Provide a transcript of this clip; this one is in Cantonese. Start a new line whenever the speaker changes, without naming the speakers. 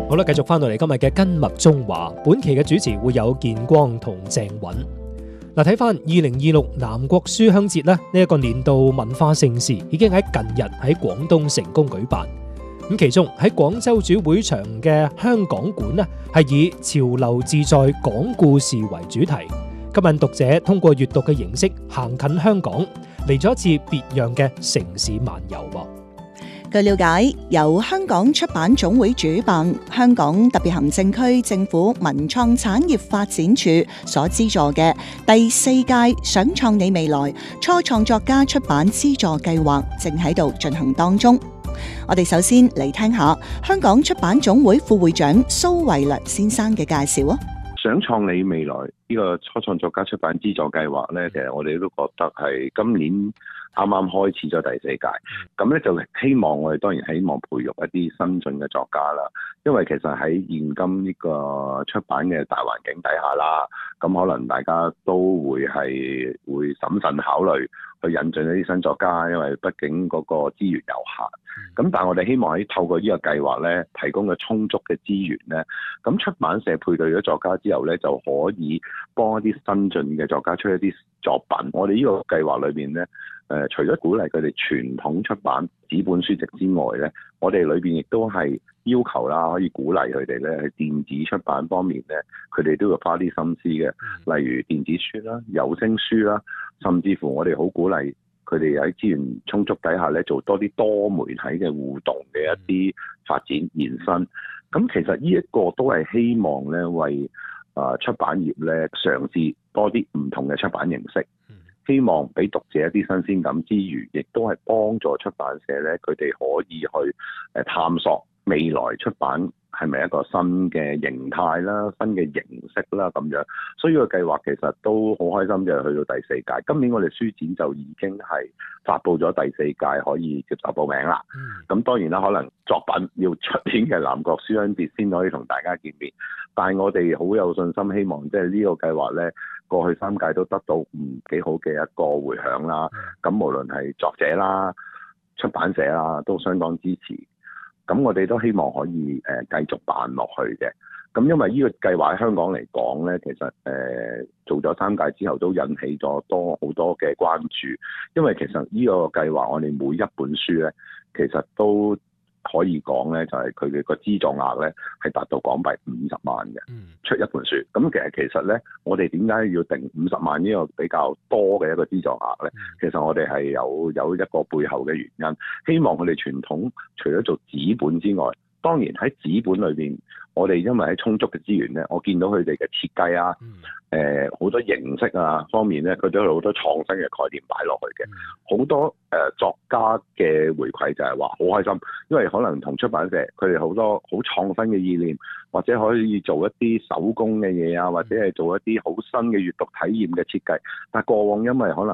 好啦，繼續翻到嚟今日嘅跟脈中華，本期嘅主持會有建光同鄭允。嗱，睇翻2026南國書香節咧，呢一個年度文化盛事已經喺近日喺廣東成功舉辦。咁其中喺廣州主會場嘅香港館呢，係以潮流自在講故事為主題，吸引讀者通過閱讀嘅形式行近香港，嚟咗一次別樣嘅城市漫遊。
據了解，由香港出版總會主辦，香港特別行政區政府文創產業發展處所資助嘅第4屆想創你未來初創作家出版資助計劃正喺度進行當中。我哋首先嚟聽下香港出版總會副會長蘇維略先生嘅介紹啊。
想創你未來呢個初創作家出版資助計劃呢，其實我哋都覺得係今年啱啱開始咗第4屆，咁咧就希望我哋當然希望培育一啲新進嘅作家啦。因為其實喺現今呢個出版嘅大環境底下啦，咁可能大家都會審慎考慮去引進一啲新作家，因為畢竟嗰個資源有限。咁但係我哋希望喺透過呢個計劃咧，提供嘅充足嘅資源咧，咁出版社配對咗作家之後咧，就可以幫一啲新進嘅作家出一啲作品。我哋呢個計劃裏邊咧，除咗鼓勵佢哋傳統出版紙本書籍之外咧，我哋裏邊亦都係要求啦，可以鼓勵佢哋咧喺電子出版方面咧，佢哋都要花啲心思嘅，例如電子書啦、有聲書啦，甚至乎我哋好鼓勵佢哋喺資源充足底下咧，做多啲多媒體嘅互動嘅一啲發展延伸。咁其實呢一個都係希望咧，為出版業咧嘗試多啲唔同嘅出版形式，希望俾讀者一啲新鮮感之餘，亦都係幫助出版社咧，佢哋可以去探索未來出版係咪一個新嘅形態啦、新嘅形式啦咁樣。所以個計劃其實都好開心，就係去到第4屆。今年我哋書展就已經係發布咗第4屆可以接受報名啦。咁當然啦，可能作品要出年嘅南國書香節先可以同大家見面，但係我哋好有信心，希望即係呢個計劃咧，過去3屆都得到幾好嘅一個迴響啦。咁無論係作者啦、出版社啦，都相當支持。咁我哋都希望可以繼續辦落去嘅。咁因為呢個計劃喺香港嚟講咧，其實做咗3屆之後都引起咗好多嘅關注。因為其實呢個計劃我哋每一本書咧，其實都可以講咧，就係佢嘅個資助額咧係達到港幣50萬嘅，出一本書。咁其實咧，我哋點解要定50萬呢個比較多嘅一個資助額咧？其實我哋係有一個背後嘅原因，希望佢哋傳統除咗做紙本之外，當然喺紙本裏邊，我哋因為喺充足嘅資源咧，我見到佢哋嘅設計啊，好多形式啊方面咧，佢都有好多創新嘅概念擺落去嘅。好多作家嘅回饋就係話好開心，因為可能同出版社佢哋好多好創新嘅意念，或者可以做一啲手工嘅嘢啊，或者係做一啲好新嘅閱讀體驗嘅設計。但係過往因為可能